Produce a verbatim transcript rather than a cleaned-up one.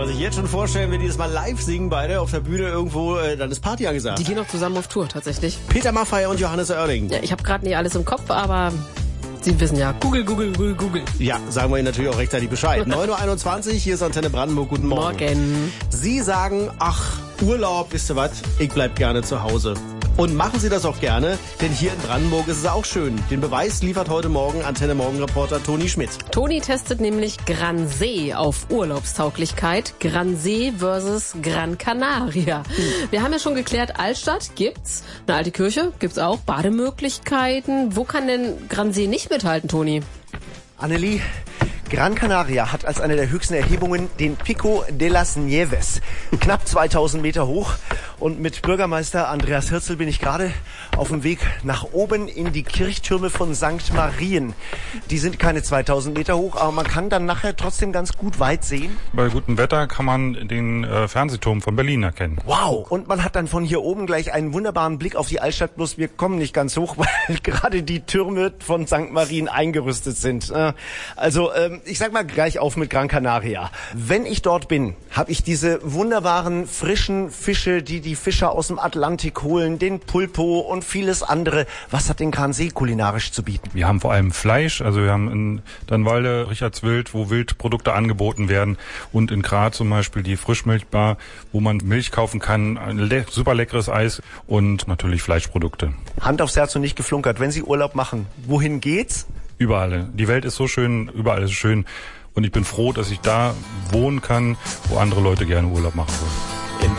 sich jetzt schon vorstellen, wenn die das mal live singen, beide auf der Bühne irgendwo, äh, dann ist Party angesagt. Die gehen auch zusammen auf Tour, tatsächlich. Peter Maffay und Johannes Oerling. Ja, ich habe gerade nicht alles im Kopf, aber Sie wissen ja. Google, Google, Google, Google. Ja, sagen wir Ihnen natürlich auch rechtzeitig Bescheid. neun Uhr einundzwanzig, hier ist Antenne Brandenburg. Guten Morgen. Morgen. Sie sagen, ach, Urlaub, wisst ihr was, ich bleib gerne zu Hause. Und machen Sie das auch gerne, denn hier in Brandenburg ist es auch schön. Den Beweis liefert heute Morgen Antenne Morgen-Reporter Toni Schmidt. Toni testet nämlich Gran See auf Urlaubstauglichkeit. Gran See versus Gran Canaria. Wir haben ja schon geklärt, Altstadt gibt's, eine alte Kirche gibt's auch, Bademöglichkeiten. Wo kann denn Gran See nicht mithalten, Toni? Annelie, Gran Canaria hat als eine der höchsten Erhebungen den Pico de las Nieves. Knapp zweitausend Meter hoch. Und mit Bürgermeister Andreas Hirzel bin ich gerade auf dem Weg nach oben in die Kirchtürme von Sankt Marien. Die sind keine zweitausend Meter hoch, aber man kann dann nachher trotzdem ganz gut weit sehen. Bei gutem Wetter kann man den äh, Fernsehturm von Berlin erkennen. Wow! Und man hat dann von hier oben gleich einen wunderbaren Blick auf die Altstadt. Bloß wir kommen nicht ganz hoch, weil gerade die Türme von Sankt Marien eingerüstet sind. Also ähm, ich sag mal gleich auf mit Gran Canaria. Wenn ich dort bin, habe ich diese wunderbaren frischen Fische, die die Fischer aus dem Atlantik holen, den Pulpo und vieles andere. Was hat denn Gran See kulinarisch zu bieten? Wir haben vor allem Fleisch, also wir haben in Dannwalde Richardswild, wo Wildprodukte angeboten werden, und in Graz zum Beispiel die Frischmilchbar, wo man Milch kaufen kann, ein le- super leckeres Eis und natürlich Fleischprodukte. Hand aufs Herz und nicht geflunkert, wenn Sie Urlaub machen, wohin geht's? Überall. Die Welt ist so schön, überall ist es schön, und ich bin froh, dass ich da wohnen kann, wo andere Leute gerne Urlaub machen wollen.